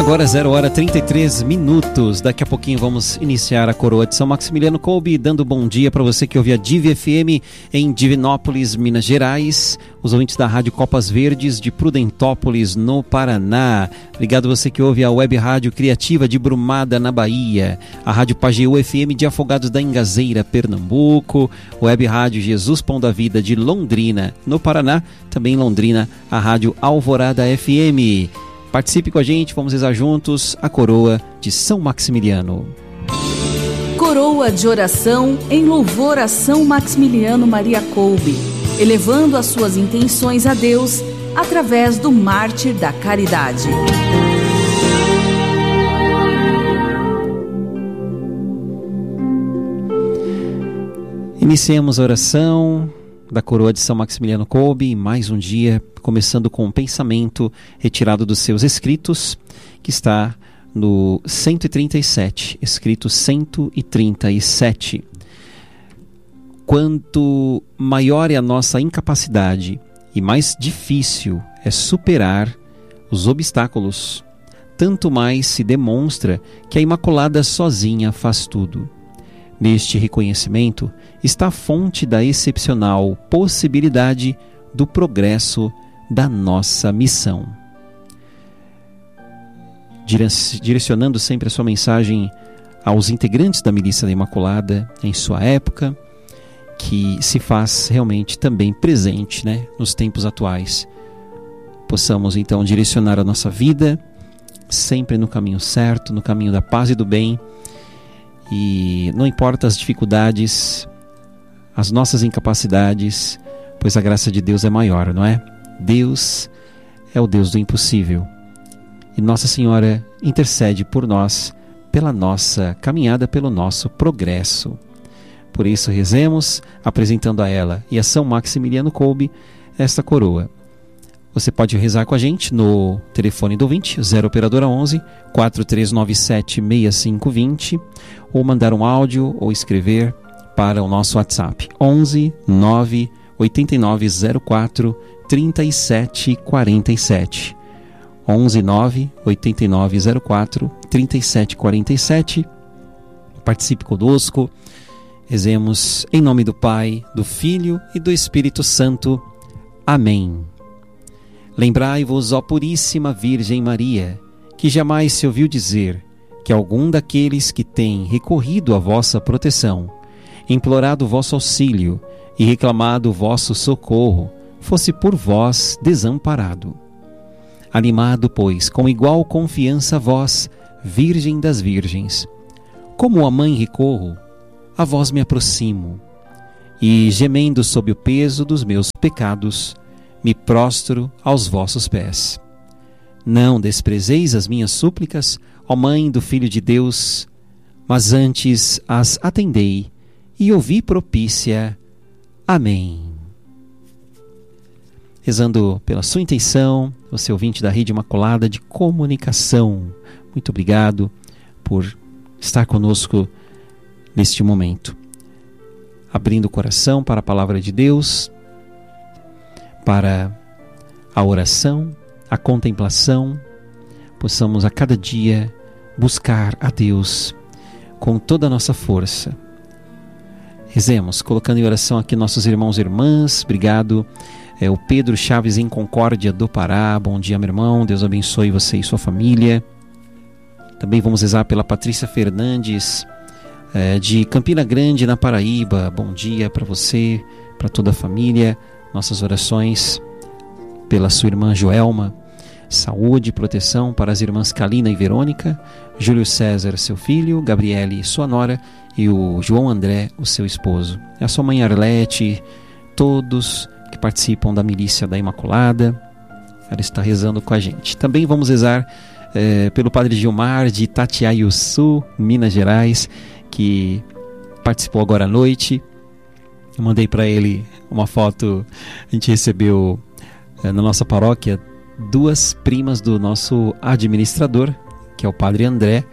Agora 0h33. Daqui a pouquinho vamos iniciar a coroa de São Maximiliano Kolbe, dando bom dia para você que ouve a Divi FM em Divinópolis, Minas Gerais, os ouvintes da Rádio Copas Verdes de Prudentópolis, no Paraná. Obrigado você que ouve a Web Rádio Criativa de Brumada, na Bahia, a Rádio Pajeú FM de Afogados da Ingazeira, Pernambuco, Web Rádio Jesus Pão da Vida de Londrina, no Paraná, também em Londrina, a Rádio Alvorada FM. Participe com a gente, vamos rezar juntos a coroa de São Maximiliano. Coroa de oração em louvor a São Maximiliano Maria Kolbe, elevando as suas intenções a Deus através do mártir da caridade. Iniciemos a oração da coroa de São Maximiliano Kolbe, mais um dia, começando com um pensamento retirado dos seus escritos, que está no 137, escrito 137. Quanto maior é a nossa incapacidade e mais difícil é superar os obstáculos, tanto mais se demonstra que a Imaculada sozinha faz tudo. Neste reconhecimento está a fonte da excepcional possibilidade do progresso da nossa missão. Direcionando sempre a sua mensagem aos integrantes da Milícia da Imaculada em sua época, que se faz realmente também presente, nos tempos atuais. Possamos então direcionar a nossa vida sempre no caminho certo, no caminho da paz e do bem. E não importa as dificuldades, as nossas incapacidades, pois a graça de Deus é maior, não é? Deus é o Deus do impossível. E Nossa Senhora intercede por nós, pela nossa caminhada, pelo nosso progresso. Por isso rezemos, apresentando a ela e a São Maximiliano Kolbe esta coroa. Você pode rezar com a gente no telefone do ouvinte, 0 operadora 11 4397 6520, ou mandar um áudio ou escrever para o nosso WhatsApp 11 9 8904 3747. 11 9 8904 3747. Participe conosco. Rezemos em nome do Pai, do Filho e do Espírito Santo. Amém. Lembrai-vos, ó Puríssima Virgem Maria, que jamais se ouviu dizer que algum daqueles que têm recorrido à vossa proteção, implorado o vosso auxílio e reclamado o vosso socorro, fosse por vós desamparado. Animado, pois, com igual confiança a vós, Virgem das Virgens, como a mãe recorro, a vós me aproximo, e, gemendo sob o peso dos meus pecados, me prostro aos vossos pés. Não desprezeis as minhas súplicas, ó Mãe do Filho de Deus, mas antes as atendei e ouvi propícia. Amém. Rezando pela sua intenção, você ouvinte da Rede Imaculada de Comunicação, muito obrigado por estar conosco neste momento. Abrindo o coração para a Palavra de Deus, para a oração, a contemplação, possamos a cada dia buscar a Deus com toda a nossa força. Rezemos, colocando em oração aqui nossos irmãos e irmãs. Obrigado, o Pedro Chaves em Concórdia do Pará. Bom dia, meu irmão, Deus abençoe você e sua família. Também vamos rezar pela Patrícia Fernandes, de Campina Grande, na Paraíba. Bom dia para você, para toda a família. Nossas orações pela sua irmã Joelma, saúde e proteção para as irmãs Kalina e Verônica, Júlio César, seu filho, Gabriele, sua nora, e o João André, o seu esposo. A sua mãe Arlete, todos que participam da Milícia da Imaculada, ela está rezando com a gente. Também vamos rezar pelo Padre Gilmar de Itatiaiuçu, Minas Gerais, que participou agora à noite. Eu mandei para ele uma foto. A gente recebeu na nossa paróquia 2 primas do nosso administrador, que é o Padre André.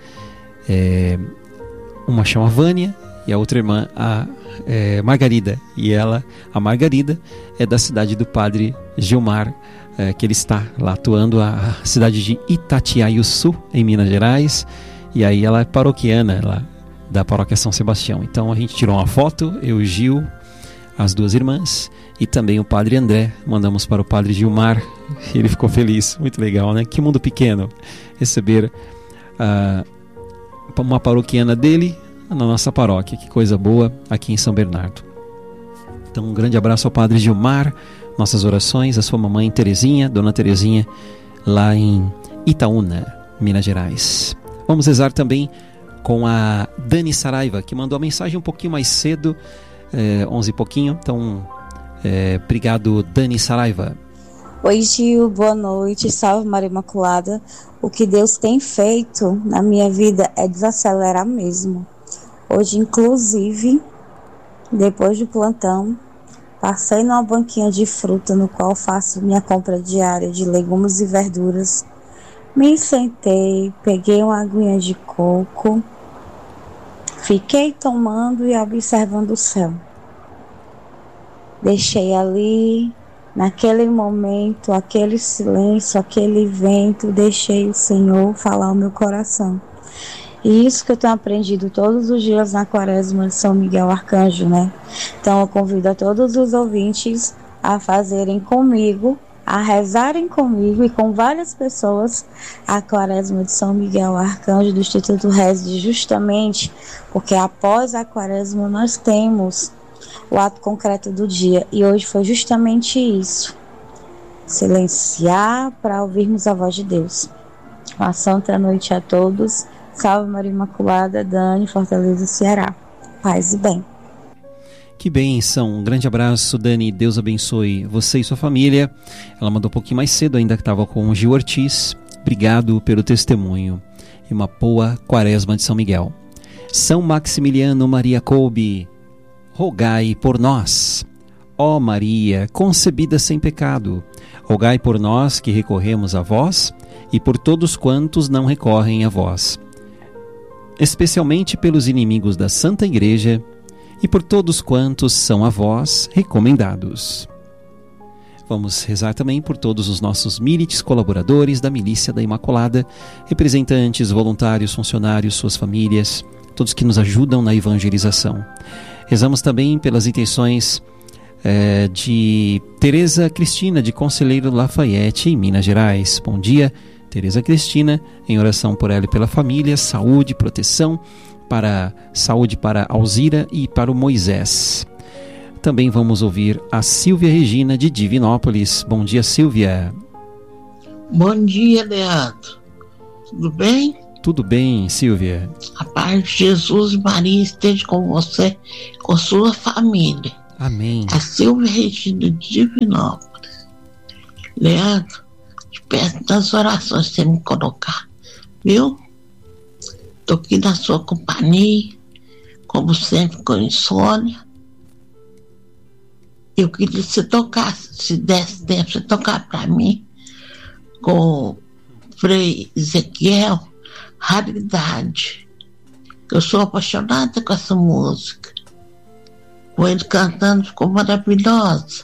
Uma chama Vânia e a outra irmã, a Margarida. E ela, a Margarida, é da cidade do Padre Gilmar, que ele está lá atuando, a cidade de Itatiaiuçu, em Minas Gerais. E aí ela é paroquiana lá da paróquia São Sebastião. Então a gente tirou uma foto, eu, Gil, as duas irmãs e também o padre André. Mandamos para o padre Gilmar, ele ficou feliz, muito legal, né? Que mundo pequeno receber uma paroquiana dele na nossa paróquia, que coisa boa, aqui em São Bernardo. Então um grande abraço ao padre Gilmar, nossas orações, a sua mamãe Terezinha, dona Terezinha, lá em Itaúna, Minas Gerais. Vamos rezar também com a Dani Saraiva, que mandou a mensagem um pouquinho mais cedo, 11 e pouquinho. Então, obrigado, Dani Saraiva. Oi, Gil, boa noite, salve Maria Imaculada. O que Deus tem feito na minha vida é desacelerar mesmo. Hoje, inclusive, depois do plantão, passei numa banquinha de fruta no qual faço minha compra diária de legumes e verduras. Me sentei, peguei uma aguinha de coco, fiquei tomando e observando o céu. Deixei ali, naquele momento, aquele silêncio, aquele vento, deixei o Senhor falar ao meu coração. E isso que eu tenho aprendido todos os dias na Quaresma de São Miguel Arcanjo, né? Então eu convido a todos os ouvintes a fazerem comigo, a rezarem comigo e com várias pessoas a Quaresma de São Miguel Arcanjo do Instituto Reze, justamente porque após a Quaresma nós temos o ato concreto do dia, e hoje foi justamente isso: silenciar para ouvirmos a voz de Deus. Uma santa noite a todos. Salve Maria Imaculada, Dani, Fortaleza, Ceará. Paz e bem. Que bênção, um grande abraço, Dani, Deus abençoe você e sua família. Ela mandou um pouquinho mais cedo, ainda que estava com o Gil Ortiz. Obrigado pelo testemunho e uma boa Quaresma de São Miguel. São Maximiliano Maria Kolbe, rogai por nós. Ó Maria, concebida sem pecado, rogai por nós que recorremos a vós e por todos quantos não recorrem a vós, especialmente pelos inimigos da Santa Igreja e por todos quantos são a vós recomendados. Vamos rezar também por todos os nossos milites colaboradores da Milícia da Imaculada, representantes, voluntários, funcionários, suas famílias, todos que nos ajudam na evangelização. Rezamos também pelas intenções de Tereza Cristina, de Conselheiro Lafayette, em Minas Gerais. Bom dia, Tereza Cristina, em oração por ela e pela família, saúde, proteção, saúde para Alzira e para o Moisés. Também vamos ouvir a Silvia Regina, de Divinópolis. Bom dia, Silvia. Bom dia, Leandro. Tudo bem? Tudo bem, Silvia. A paz de Jesus e Maria esteja com você, com sua família. Amém. A Silvia Regina, de Divinópolis. Leandro, te peço nas orações que você me colocar, viu? Estou aqui na sua companhia, como sempre, com insônia. Eu queria que você tocasse, se desse tempo, você tocar para mim com o Frei Ezequiel, Raridade. Eu sou apaixonada com essa música. Com ele cantando, ficou maravilhosa.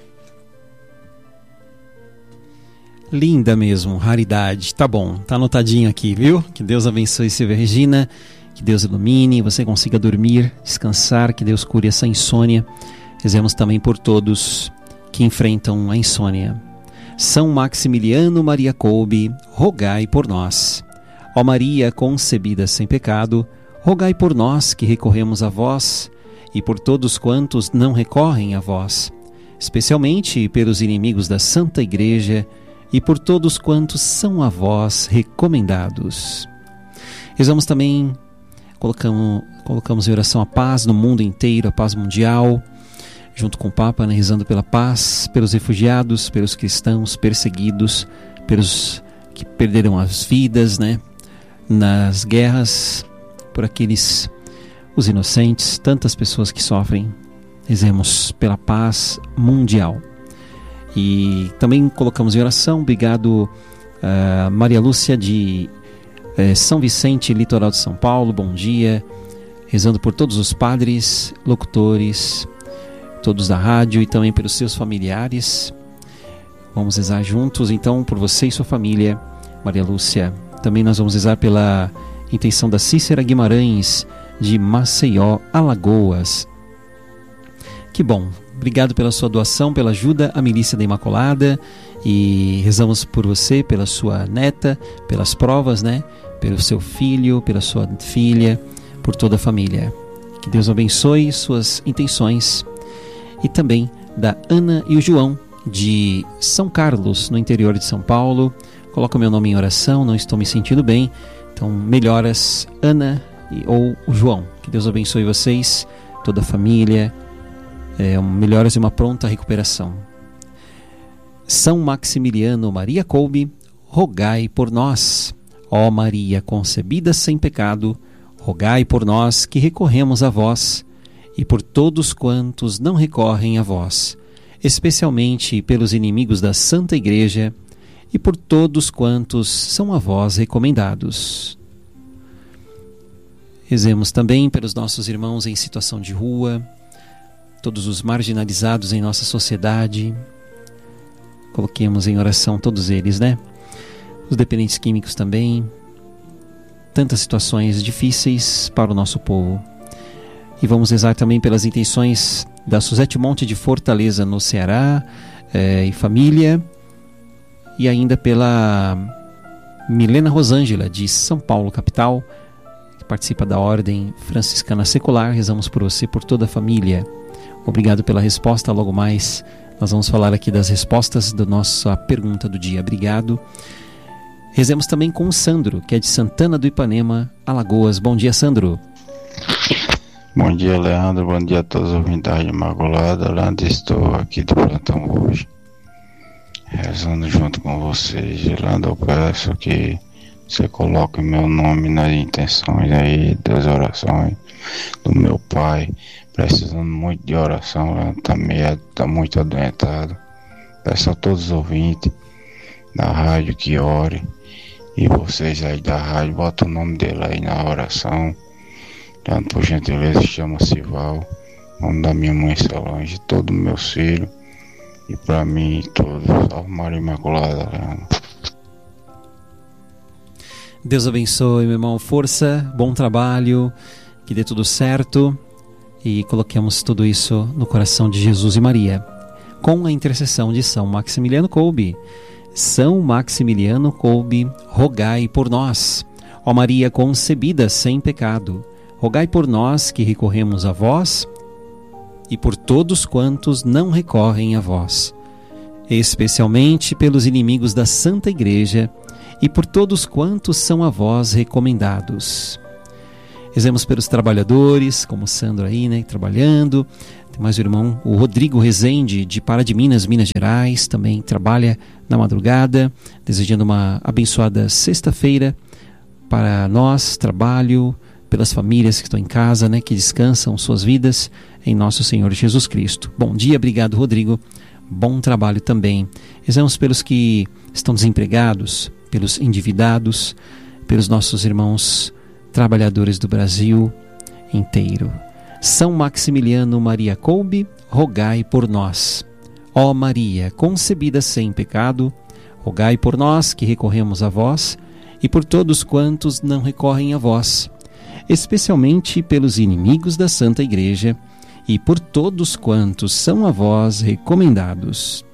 Linda mesmo, Raridade. Tá bom, tá anotadinho aqui, viu? Que Deus abençoe Silvia Regina, que Deus ilumine, você consiga dormir, descansar, que Deus cure essa insônia. Rezemos também por todos que enfrentam a insônia. São Maximiliano Maria Kolbe, rogai por nós. Ó Maria concebida sem pecado, rogai por nós que recorremos a vós e por todos quantos não recorrem a vós, especialmente pelos inimigos da Santa Igreja e por todos quantos são a vós recomendados. Rezamos também, colocamos em oração a paz no mundo inteiro, a paz mundial, junto com o Papa, né, rezando pela paz, pelos refugiados, pelos cristãos perseguidos, pelos que perderam as vidas, né, nas guerras, por aqueles, os inocentes, tantas pessoas que sofrem. Rezemos pela paz mundial. E também colocamos em oração, obrigado Maria Lúcia de São Vicente, litoral de São Paulo, bom dia, rezando por todos os padres, locutores, todos da rádio e também pelos seus familiares. Vamos rezar juntos, então, por você e sua família, Maria Lúcia. Também nós vamos rezar pela intenção da Cícera Guimarães, de Maceió, Alagoas. Que bom. Obrigado pela sua doação, pela ajuda à Milícia da Imaculada, e rezamos por você, pela sua neta, pelas provas, né? Pelo seu filho, pela sua filha, por toda a família. Que Deus abençoe suas intenções. E também da Ana e o João, de São Carlos, no interior de São Paulo. Coloca o meu nome em oração, não estou me sentindo bem. Então, melhoras, Ana ou o João. Que Deus abençoe vocês, toda a família. Melhoras e uma pronta recuperação. São Maximiliano Maria Kolbe, rogai por nós. Ó Maria concebida sem pecado, rogai por nós que recorremos a vós, e por todos quantos não recorrem a vós, especialmente pelos inimigos da Santa Igreja, e por todos quantos são a vós recomendados. Rezemos também pelos nossos irmãos em situação de rua, todos os marginalizados em nossa sociedade. Coloquemos em oração todos eles, né? Os dependentes químicos também. Tantas situações difíceis para o nosso povo. E vamos rezar também pelas intenções da Suzete Monte de Fortaleza, no Ceará, e família. E ainda pela Milena Rosângela, de São Paulo, capital, que participa da Ordem Franciscana Secular. Rezamos por você, por toda a família. Obrigado pela resposta. Logo mais nós vamos falar aqui das respostas da nossa pergunta do dia. Obrigado. Rezemos também com o Sandro, que é de Santana do Ipanema, Alagoas. Bom dia, Sandro. Bom dia, Leandro. Bom dia a todos os ouvintes da Imaculada. Leandro, estou aqui de plantão hoje, rezando junto com vocês. Leandro, eu peço que você coloque meu nome nas intenções aí das orações do meu pai, precisando muito de oração. Leandro está muito adoentado. Peço a todos os ouvintes da rádio que ore, e vocês aí da rádio, bota o nome dele aí na oração. Leandro, por gentileza, chama Sival, nome da minha mãe Solange, todo o meu filho, e para mim todos. Salve Maria Imaculada, Leandro. Deus abençoe, meu irmão. Força, bom trabalho, que dê tudo certo, e coloquemos tudo isso no coração de Jesus e Maria, com a intercessão de São Maximiliano Kolbe. São Maximiliano Kolbe, rogai por nós. Ó Maria concebida sem pecado, rogai por nós que recorremos a vós, e por todos quantos não recorrem a vós, especialmente pelos inimigos da Santa Igreja, e por todos quantos são a vós recomendados. Rezemos pelos trabalhadores, como o Sandro aí, né, trabalhando. Tem mais o irmão, o Rodrigo Rezende, de Pará de Minas, Minas Gerais, também trabalha na madrugada, desejando uma abençoada sexta-feira para nós, trabalho, pelas famílias que estão em casa, né, que descansam suas vidas em nosso Senhor Jesus Cristo. Bom dia, obrigado, Rodrigo. Bom trabalho também. Rezamos pelos que estão desempregados, pelos endividados, pelos nossos irmãos trabalhadores do Brasil inteiro. São Maximiliano Maria Kolbe, rogai por nós. Ó Maria, concebida sem pecado, rogai por nós que recorremos a vós, e por todos quantos não recorrem a vós, especialmente pelos inimigos da Santa Igreja, e por todos quantos são a vós recomendados.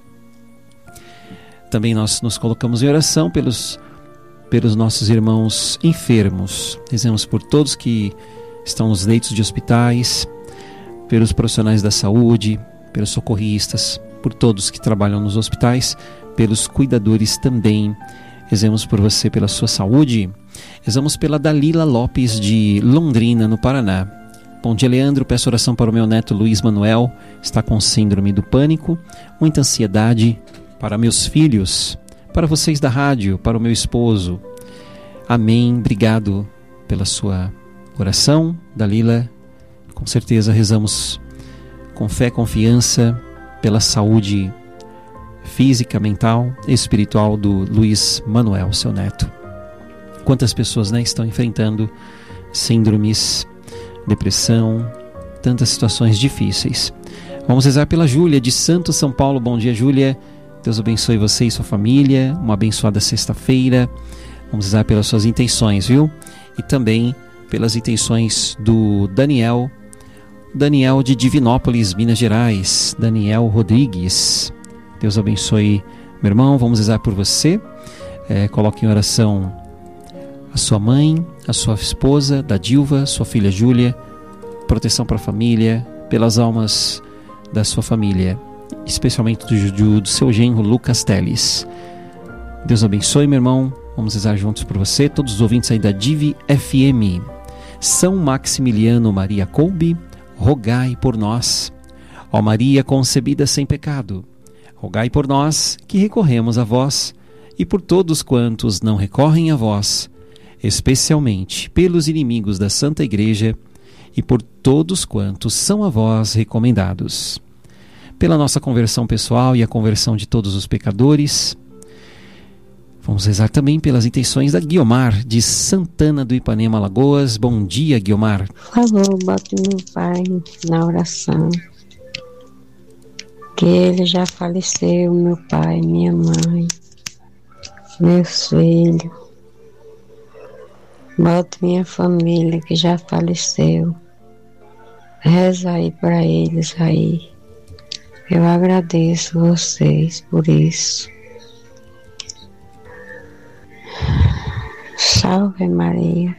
Também nós nos colocamos em oração pelos nossos irmãos enfermos. Rezemos por todos que estão nos leitos de hospitais, pelos profissionais da saúde, pelos socorristas, por todos que trabalham nos hospitais, pelos cuidadores também. Rezemos por você, pela sua saúde. Rezamos pela Dalila Lopes, de Londrina, no Paraná. Bom dia, Leandro. Peço oração para o meu neto Luiz Manuel, está com síndrome do pânico, muita ansiedade. Para meus filhos, para vocês da rádio, para o meu esposo. Amém. Obrigado pela sua oração, Dalila. Com certeza rezamos com fé, confiança pela saúde física, mental e espiritual do Luiz Manuel, seu neto. Quantas pessoas, né, estão enfrentando síndromes, depressão, tantas situações difíceis. Vamos rezar pela Júlia, de Santo São Paulo. Bom dia, Júlia. Deus abençoe você e sua família. Uma abençoada sexta-feira. Vamos rezar pelas suas intenções, viu? E também pelas intenções do Daniel de Divinópolis, Minas Gerais. Daniel Rodrigues. Deus abençoe, meu irmão. Vamos rezar por você. Coloque em oração a sua mãe, a sua esposa, da Dilva, sua filha Júlia. Proteção para a família, pelas almas da sua família, especialmente do seu genro Lucas Teles. Deus abençoe, meu irmão. Vamos rezar juntos por você, todos os ouvintes aí da Divi FM. São Maximiliano Maria Kolbe, rogai por nós. Ó Maria concebida sem pecado, rogai por nós que recorremos a vós, e por todos quantos não recorrem a vós, especialmente pelos inimigos da Santa Igreja, e por todos quantos são a vós recomendados. Pela nossa conversão pessoal e a conversão de todos os pecadores, vamos rezar também pelas intenções da Guiomar, de Santana do Ipanema, Alagoas. Bom dia, Guiomar. Por favor, bote meu pai na oração, que ele já faleceu, meu pai, minha mãe, meus filhos. Bote minha família que já faleceu. Reza aí para eles aí. Eu agradeço vocês por isso. Salve Maria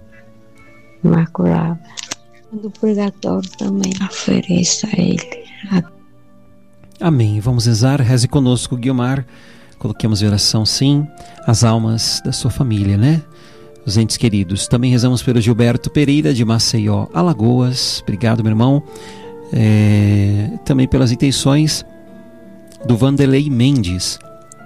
Imaculada. Do purgatório também ofereça a ele. Amém. Vamos rezar. Reze conosco, Guiomar. Coloquemos em oração, sim, as almas da sua família, né? Os entes queridos. Também rezamos pelo Gilberto Pereira, de Maceió, Alagoas. Obrigado, meu irmão. Também pelas intenções do Vanderlei Mendes,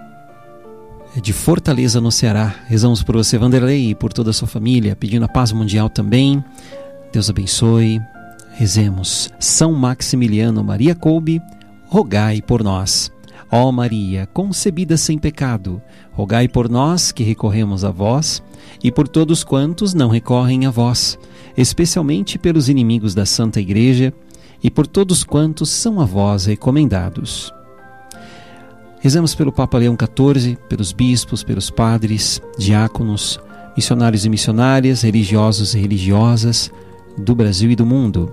de Fortaleza, no Ceará. Rezamos por você, Vanderlei, e por toda a sua família, pedindo a paz mundial também. Deus abençoe. Rezemos. São Maximiliano Maria Kolbe, rogai por nós. Ó Maria, concebida sem pecado, rogai por nós que recorremos a vós, e por todos quantos não recorrem a vós, especialmente pelos inimigos da Santa Igreja, e por todos quantos são a vós recomendados. Rezamos pelo Papa Leão XIV, pelos bispos, pelos padres, diáconos, missionários e missionárias, religiosos e religiosas do Brasil e do mundo.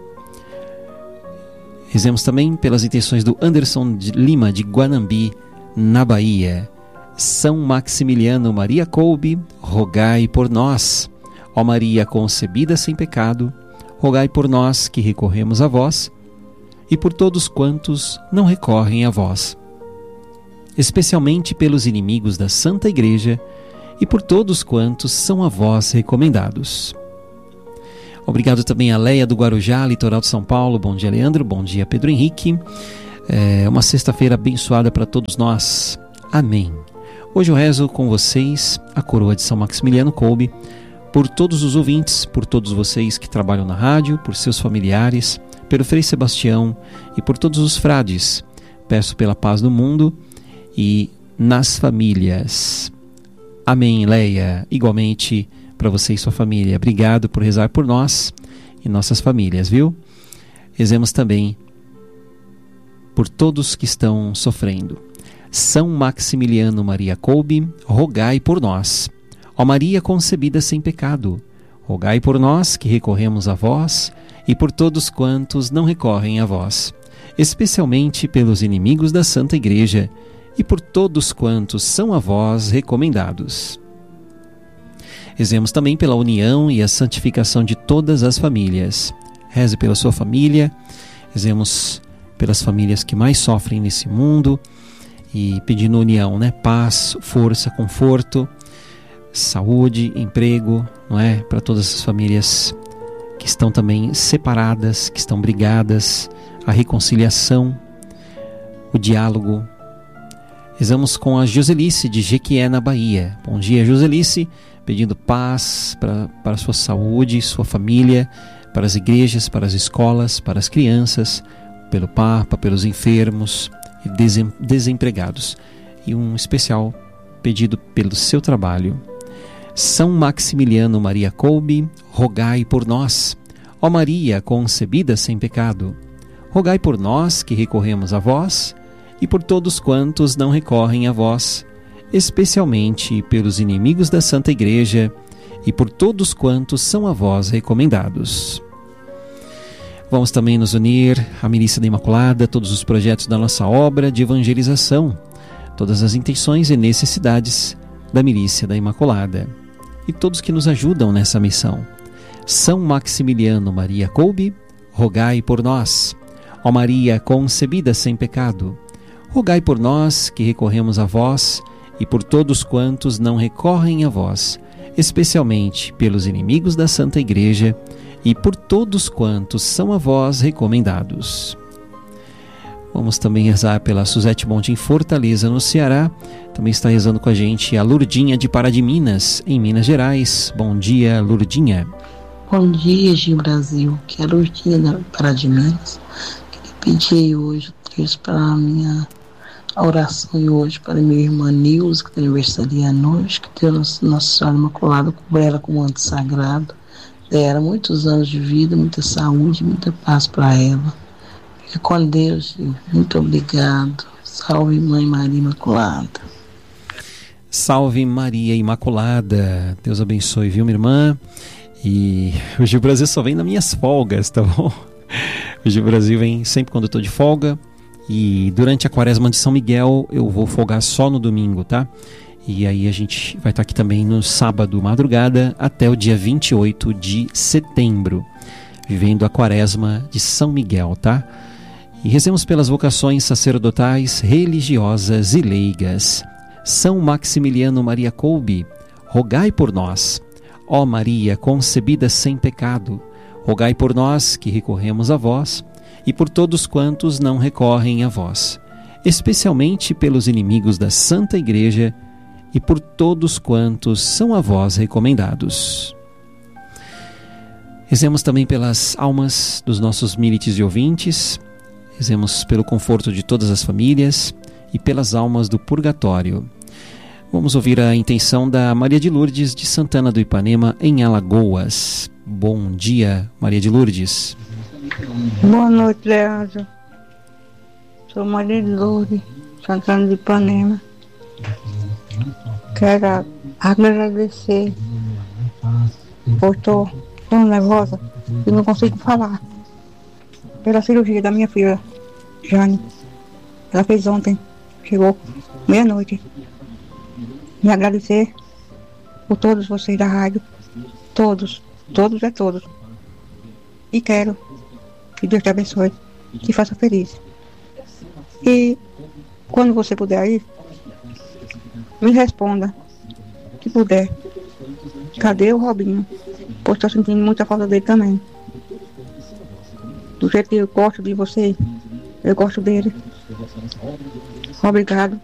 Rezemos também pelas intenções do Anderson de Lima, de Guanambi, na Bahia. São Maximiliano Maria Kolbe, rogai por nós. Ó Maria concebida sem pecado, rogai por nós que recorremos a vós, e por todos quantos não recorrem a vós, especialmente pelos inimigos da Santa Igreja, e por todos quantos são a vós recomendados. Obrigado também a Leia do Guarujá, litoral de São Paulo. Bom dia, Leandro. Bom dia, Pedro Henrique. Uma sexta-feira abençoada para todos nós. Amém. Hoje eu rezo com vocês a coroa de São Maximiliano Kolbe, por todos os ouvintes, por todos vocês que trabalham na rádio, por seus familiares, pelo Frei Sebastião e por todos os frades. Peço pela paz no mundo e nas famílias. Amém, Leia. Igualmente para você e sua família. Obrigado por rezar por nós e nossas famílias, viu? Rezemos também por todos que estão sofrendo. São Maximiliano Maria Kolbe, rogai por nós. Ó Maria concebida sem pecado, rogai por nós que recorremos a vós, e por todos quantos não recorrem a vós, especialmente pelos inimigos da Santa Igreja, e por todos quantos são a vós recomendados. Rezemos também pela união e a santificação de todas as famílias. Reze pela sua família, rezemos pelas famílias que mais sofrem nesse mundo e pedindo união, né? Paz, força, conforto, saúde, emprego, não é? Para todas as famílias que estão também separadas, que estão brigadas, a reconciliação, o diálogo. Rezamos com a Joselice de Jequié, na Bahia. Bom dia, Joselice, pedindo paz para a sua saúde, sua família, para as igrejas, para as escolas, para as crianças, pelo Papa, pelos enfermos e desempregados. E um especial pedido pelo seu trabalho. São Maximiliano Maria Kolbe, rogai por nós. Ó Maria concebida sem pecado, rogai por nós que recorremos a vós, e por todos quantos não recorrem a vós, especialmente pelos inimigos da Santa Igreja e por todos quantos são a vós recomendados. Vamos também nos unir à Milícia da Imaculada, todos os projetos da nossa obra de evangelização, todas as intenções e necessidades da Milícia da Imaculada e todos que nos ajudam nessa missão. São Maximiliano Maria Kolbe, rogai por nós. Ó Maria concebida sem pecado, rogai por nós que recorremos a vós e por todos quantos não recorrem a vós, especialmente pelos inimigos da Santa Igreja e por todos quantos são a vós recomendados. Vamos também rezar pela Suzete Monte em Fortaleza, no Ceará. Também está rezando com a gente a Lurdinha de Pará de Minas, em Minas Gerais. Bom dia, Lurdinha. Bom dia, Gil Brasil, que é a Lurdinha da Pará de Minas. Pedi hoje o texto para a minha oração e hoje para minha irmã Nilza, que está aniversariando hoje, que Deus, Nossa Senhora Imaculada, cubra ela com o manto sagrado, dera muitos anos de vida, muita saúde, muita paz para ela. Fique com Deus, Gil. Muito obrigado. Salve, Mãe Maria Imaculada. Salve Maria Imaculada. Deus abençoe, viu, minha irmã? E hoje o Brasil só vem nas minhas folgas, tá bom? Hoje o Brasil vem sempre quando eu tô de folga. E durante a quaresma de São Miguel eu vou folgar só no domingo, tá? E aí a gente vai estar aqui também no sábado, madrugada, até o dia 28 de setembro, vivendo a quaresma de São Miguel, tá? E rezemos pelas vocações sacerdotais, religiosas e leigas. São Maximiliano Maria Kolbe, rogai por nós. Ó Maria concebida sem pecado, rogai por nós que recorremos a vós e por todos quantos não recorrem a vós, especialmente pelos inimigos da Santa Igreja e por todos quantos são a vós recomendados. Rezemos também pelas almas dos nossos milites e ouvintes, rezemos pelo conforto de todas as famílias e pelas almas do purgatório. Vamos ouvir a intenção da Maria de Lourdes de Santana do Ipanema, em Alagoas. Bom dia, Maria de Lourdes. Boa noite, Leandro. Sou Maria de Lourdes, Santana do Ipanema. Quero agradecer, pois estou tão nervosa que não consigo falar. Pela cirurgia da minha filha, Jane. Ela fez ontem, chegou meia-noite. Me agradecer por todos vocês da rádio, todos. E quero que Deus te abençoe, te faça feliz. E quando você puder ir, me responda, se puder. Cadê o Robinho? Pois estou sentindo muita falta dele também. Do jeito que eu gosto de você, eu gosto dele. Obrigado.